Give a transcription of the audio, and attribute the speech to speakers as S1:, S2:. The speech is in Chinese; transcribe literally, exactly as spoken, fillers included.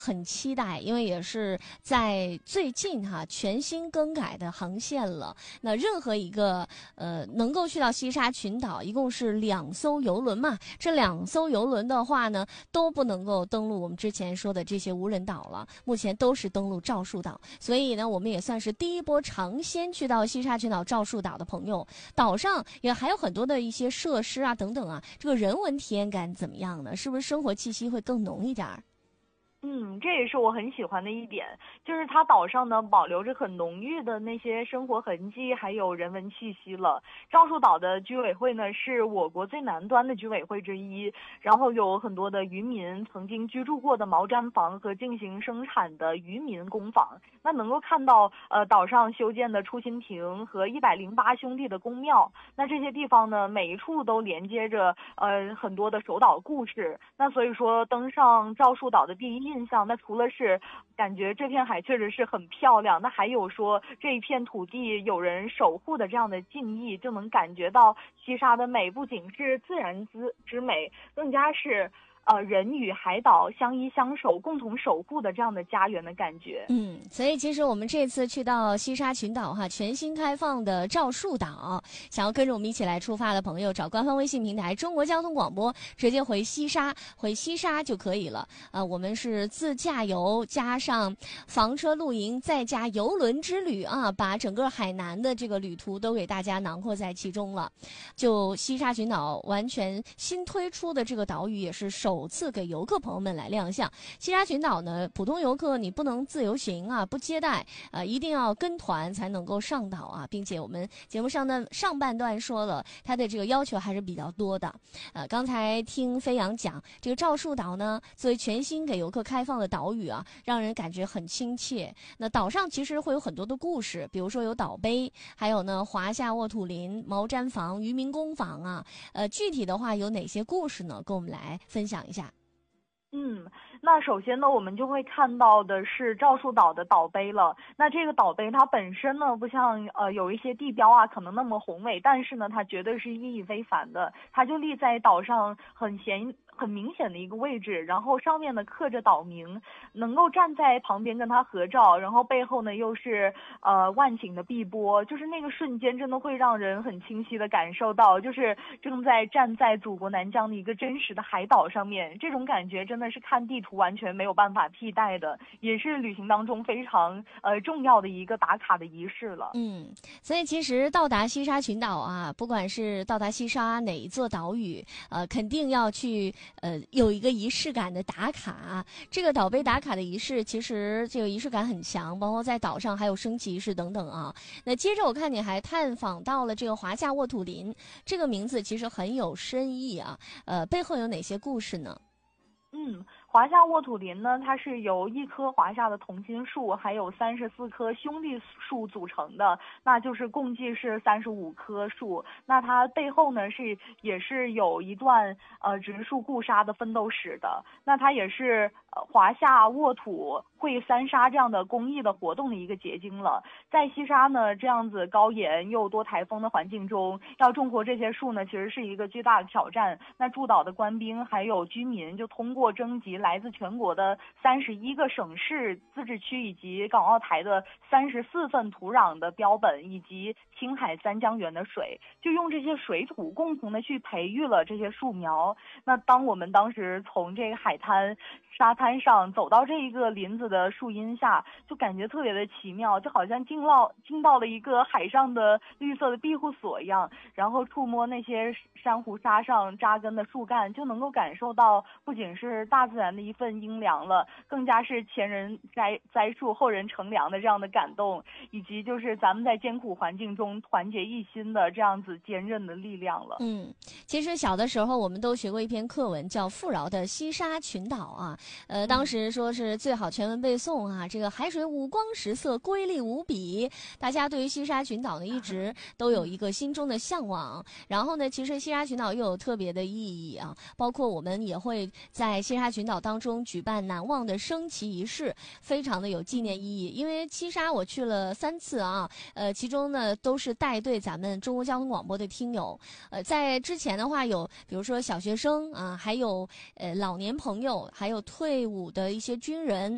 S1: 很期待，因为也是在最近哈全新更改的航线了。那任何一个呃能够去到西沙群岛，一共是两艘游轮嘛，这两艘游轮的话呢，都不能够登陆我们之前说的这些无人岛了，目前都是登陆赵树岛。所以呢，我们也算是第一波尝鲜去到西沙群岛赵树岛的朋友，岛上也还有很多的一些设施啊等等啊，这个人文体验感怎么样呢？是不是生活气息会更浓一点儿？
S2: 嗯，这也是我很喜欢的一点，就是它岛上呢保留着很浓郁的那些生活痕迹，还有人文气息了。赵树岛的居委会呢是我国最南端的居委会之一，然后有很多的渔民曾经居住过的毛毡房和进行生产的渔民工坊。那能够看到呃岛上修建的出心亭和一百零八兄弟的宫庙，那这些地方呢每一处都连接着呃很多的守岛故事。那所以说登上赵树岛的第一印象，那除了是感觉这片海确实是很漂亮，那还有说这一片土地有人守护的这样的敬意，就能感觉到西沙的美不仅是自然之之美，更加是呃，人与海岛相依相守，共同守护的这样的家园的感觉。
S1: 嗯，所以其实我们这次去到西沙群岛哈，全新开放的赵树岛，想要跟着我们一起来出发的朋友，找官方微信平台中国交通广播，直接回西沙，回西沙就可以了。呃，我们是自驾游加上房车露营，再加游轮之旅啊，把整个海南的这个旅途都给大家囊括在其中了。就西沙群岛完全新推出的这个岛屿，也是首。首次给游客朋友们来亮相。西沙群岛呢，普通游客你不能自由行啊，不接待，呃，一定要跟团才能够上岛啊，并且我们节目上的上半段说了，它的这个要求还是比较多的。呃，刚才听飞扬讲，这个赵树岛呢，作为全新给游客开放的岛屿啊，让人感觉很亲切。那岛上其实会有很多的故事，比如说有岛碑，还有呢华夏沃土林、毛毡房、渔民工坊啊。呃，具体的话有哪些故事呢？跟我们来分享一下。
S2: 嗯，那首先呢，我们就会看到的是赵树岛的岛碑了。那这个岛碑它本身呢，不像呃有一些地标啊可能那么宏伟，但是呢，它绝对是意义非凡的。它就立在岛上很显很明显的一个位置，然后上面呢刻着岛名，能够站在旁边跟它合照，然后背后呢又是呃万顷的碧波，就是那个瞬间真的会让人很清晰的感受到，就是正在站在祖国南疆的一个真实的海岛上面，这种感觉真的是看地图完全没有办法替代的，也是旅行当中非常呃重要的一个打卡的仪式了。
S1: 嗯，所以其实到达西沙群岛啊，不管是到达西沙哪一座岛屿，呃，肯定要去呃有一个仪式感的打卡。这个岛碑打卡的仪式，其实这个仪式感很强，包括在岛上还有升旗仪式等等啊。那接着我看你还探访到了这个华夏沃土林，这个名字其实很有深意啊。呃，背后有哪些故事呢？
S2: 嗯，华夏沃土林呢，它是由一棵华夏的同心树，还有三十四棵兄弟树组成的，那就是共计是三十五棵树。那它背后呢是也是有一段呃植树固沙的奋斗史的。那它也是呃华夏沃土会三沙这样的公益的活动的一个结晶了。在西沙呢这样子高盐又多台风的环境中，要种活这些树呢，其实是一个巨大的挑战。那驻岛的官兵还有居民就通过征集来自全国的三十一个省市自治区以及港澳台的三十四份土壤的标本，以及青海三江源的水，就用这些水土共同的去培育了这些树苗。那当我们当时从这个海滩沙滩上走到这一个林子的树荫下，就感觉特别的奇妙，就好像进到进到了一个海上的绿色的庇护所一样，然后触摸那些珊瑚沙上扎根的树干，就能够感受到不仅是大自然的一份阴凉了，更加是前人栽栽树后人乘凉的这样的感动，以及就是咱们在艰苦环境中团结一心的这样子坚韧的力量了。
S1: 嗯，其实小的时候我们都学过一篇课文叫《富饶的西沙群岛》啊，呃，当时说是最好全文背诵啊，这个海水五光十色，瑰丽无比。大家对于西沙群岛呢，一直都有一个心中的向往。然后呢，其实西沙群岛又有特别的意义啊，包括我们也会在西沙群岛当中举办难忘的升旗仪式，非常的有纪念意义。因为西沙我去了三次啊，呃，其中呢都是带队咱们中国交通广播的听友，呃，在之前的话有比如说小学生啊，还有呃老年朋友，还有退伍的一些军人，